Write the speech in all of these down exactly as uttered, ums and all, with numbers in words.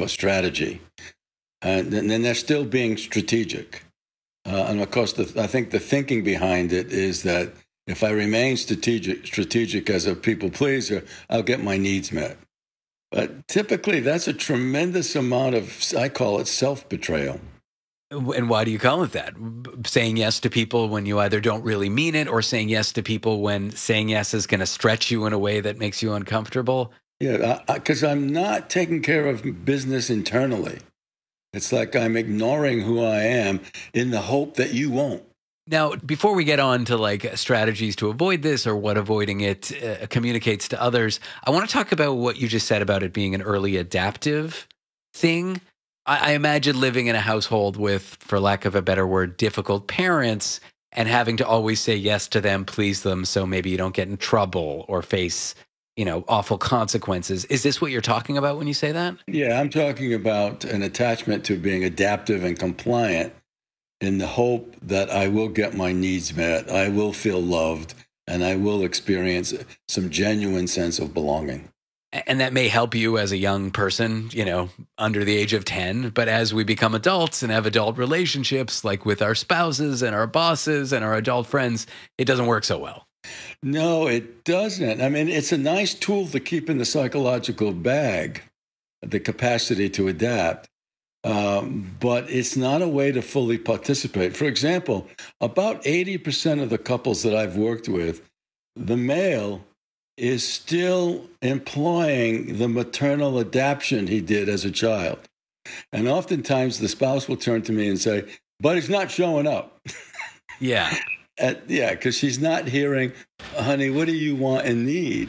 a strategy. And then they're still being strategic. Uh, and of course, the, I think the thinking behind it is that if I remain strategic, strategic as a people pleaser, I'll get my needs met. But typically, that's a tremendous amount of, I call it self-betrayal. And why do you call it that? Saying yes to people when you either don't really mean it, or saying yes to people when saying yes is going to stretch you in a way that makes you uncomfortable? Yeah, because I'm not taking care of business internally. It's like I'm ignoring who I am in the hope that you won't. Now, before we get on to like strategies to avoid this or what avoiding it uh, communicates to others, I want to talk about what you just said about it being an early adaptive thing. I, I imagine living in a household with, for lack of a better word, difficult parents and having to always say yes to them, please them, so maybe you don't get in trouble or face, you know, awful consequences. Is this what you're talking about when you say that? Yeah, I'm talking about an attachment to being adaptive and compliant in the hope that I will get my needs met, I will feel loved, and I will experience some genuine sense of belonging. And that may help you as a young person, you know, under the age of ten. But as we become adults and have adult relationships, like with our spouses and our bosses and our adult friends, it doesn't work so well. No, it doesn't. I mean, it's a nice tool to keep in the psychological bag, the capacity to adapt. Um, but it's not a way to fully participate. For example, about eighty percent of the couples that I've worked with, the male is still employing the maternal adaptation he did as a child. And oftentimes the spouse will turn to me and say, but he's not showing up. Yeah. Uh, yeah, because she's not hearing, honey, what do you want and need?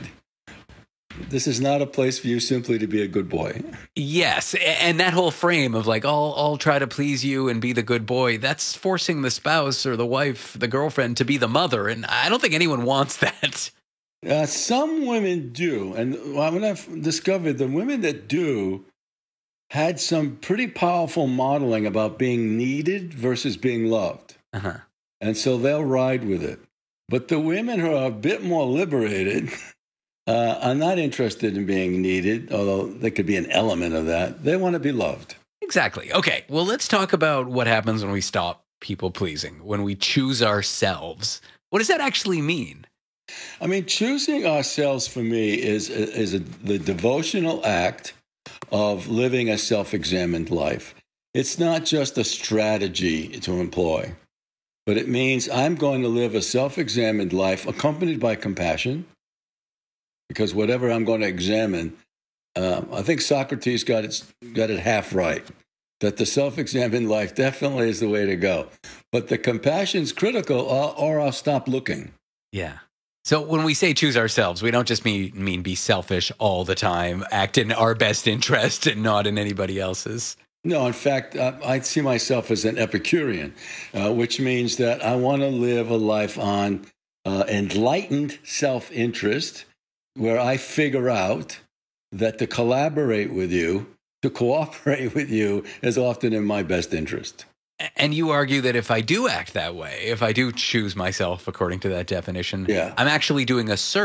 This is not a place for you simply to be a good boy. Yes. And that whole frame of like, I'll, I'll try to please you and be the good boy, that's forcing the spouse or the wife, the girlfriend, to be the mother. And I don't think anyone wants that. Uh, some women do. And when I've discovered the women that do had some pretty powerful modeling about being needed versus being loved. Uh-huh. And so they'll ride with it. But the women who are a bit more liberated uh, are not interested in being needed, although there could be an element of that. They want to be loved. Exactly. Okay. Well, let's talk about what happens when we stop people pleasing, when we choose ourselves. What does that actually mean? I mean, choosing ourselves for me is, is a, the devotional act of living a self-examined life. It's not just a strategy to employ, but it means I'm going to live a self-examined life accompanied by compassion, because whatever I'm going to examine, um, I think Socrates got it, got it half right, that the self-examined life definitely is the way to go. But the compassion's critical, or, or I'll stop looking. Yeah. So when we say choose ourselves, we don't just mean, mean be selfish all the time, act in our best interest and not in anybody else's. No, in fact, I, I see myself as an Epicurean, uh, which means that I want to live a life on uh, enlightened self-interest, where I figure out that to collaborate with you, to cooperate with you, is often in my best interest. And you argue that if I do act that way, if I do choose myself according to that definition, yeah. I'm actually doing a service